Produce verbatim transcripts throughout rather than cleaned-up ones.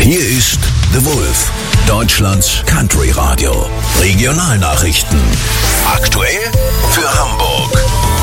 Hier ist The Wolf, Deutschlands Country Radio. Regionalnachrichten. Aktuell für Hamburg.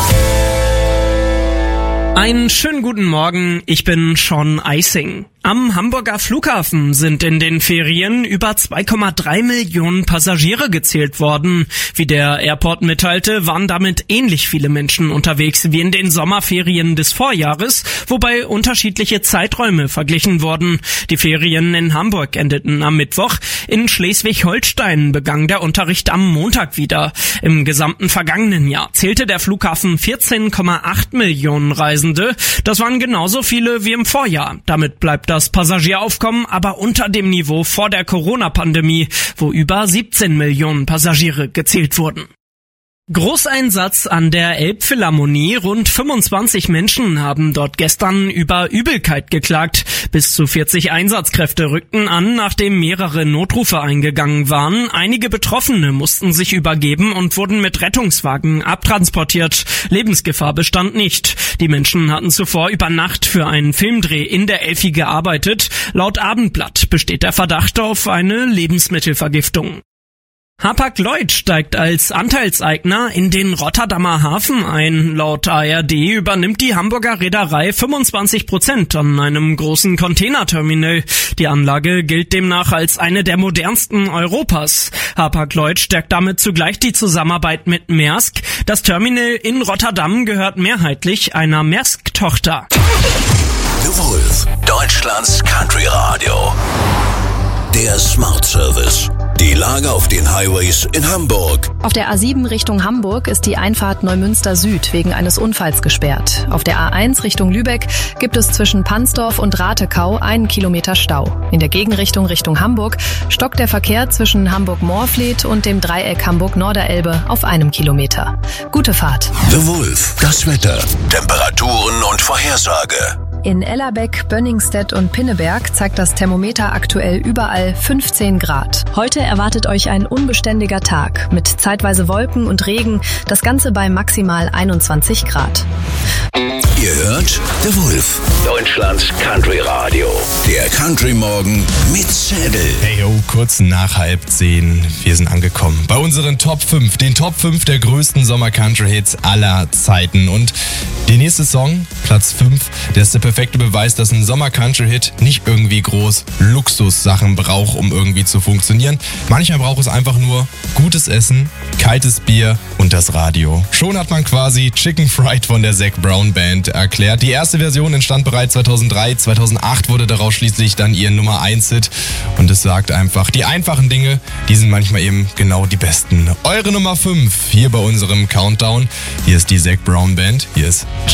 Einen schönen guten Morgen, ich bin Sean Eising. Am Hamburger Flughafen sind in den Ferien über zwei Komma drei Millionen Passagiere gezählt worden. Wie der Airport mitteilte, waren damit ähnlich viele Menschen unterwegs wie in den Sommerferien des Vorjahres, wobei unterschiedliche Zeiträume verglichen wurden. Die Ferien in Hamburg endeten am Mittwoch. In Schleswig-Holstein begann der Unterricht am Montag wieder. Im gesamten vergangenen Jahr zählte der Flughafen vierzehn Komma acht Millionen Reisende. Das waren genauso viele wie im Vorjahr. Damit bleibt das Passagieraufkommen aber unter dem Niveau vor der Corona-Pandemie, wo über siebzehn Millionen Passagiere gezählt wurden. Großeinsatz an der Elbphilharmonie. Rund fünfundzwanzig Menschen haben dort gestern über Übelkeit geklagt. Bis zu vierzig Einsatzkräfte rückten an, nachdem mehrere Notrufe eingegangen waren. Einige Betroffene mussten sich übergeben und wurden mit Rettungswagen abtransportiert. Lebensgefahr bestand nicht. Die Menschen hatten zuvor über Nacht für einen Filmdreh in der Elfi gearbeitet. Laut Abendblatt besteht der Verdacht auf eine Lebensmittelvergiftung. Hapag-Lloyd steigt als Anteilseigner in den Rotterdamer Hafen ein. Laut A R D übernimmt die Hamburger Reederei fünfundzwanzig Prozent an einem großen Containerterminal. Die Anlage gilt demnach als eine der modernsten Europas. Hapag-Lloyd stärkt damit zugleich die Zusammenarbeit mit Maersk. Das Terminal in Rotterdam gehört mehrheitlich einer Maersk-Tochter. The Wolf, Deutschlands Country Radio. Der Smart Service. Die Lage auf den Highways in Hamburg. Auf der A sieben Richtung Hamburg ist die Einfahrt Neumünster Süd wegen eines Unfalls gesperrt. Auf der A eins Richtung Lübeck gibt es zwischen Pansdorf und Ratekau einen Kilometer Stau. In der Gegenrichtung Richtung Hamburg stockt der Verkehr zwischen Hamburg-Moorfleet und dem Dreieck Hamburg-Norderelbe auf einem Kilometer. Gute Fahrt. The Wolf, das Wetter, Temperaturen und Vorhersage. In Ellerbeck, Bönningstedt und Pinneberg zeigt das Thermometer aktuell überall fünfzehn Grad. Heute erwartet euch ein unbeständiger Tag mit zeitweise Wolken und Regen, das Ganze bei maximal einundzwanzig Grad. Ihr hört The Wolf, Deutschlands Country Radio. Der Country Morgen mit Zettel. Hey yo, kurz nach halb zehn. Wir sind angekommen bei unseren Top fünf, den Top fünf der größten Sommer-Country-Hits aller Zeiten. Und der nächste Song, Platz fünf, der ist der perfekte Beweis, dass ein Sommer-Country-Hit nicht irgendwie groß Luxussachen braucht, um irgendwie zu funktionieren. Manchmal braucht es einfach nur gutes Essen, kaltes Bier und das Radio. Schon hat man quasi Chicken Fried von der Zac Brown Band erklärt. Die erste Version entstand bereits zweitausenddrei, zweitausendacht wurde daraus schließlich dann ihr Nummer eins Hit. Und es sagt einfach, die einfachen Dinge, die sind manchmal eben genau die besten. Eure Nummer fünf hier bei unserem Countdown. Hier ist die Zac Brown Band. Hier ist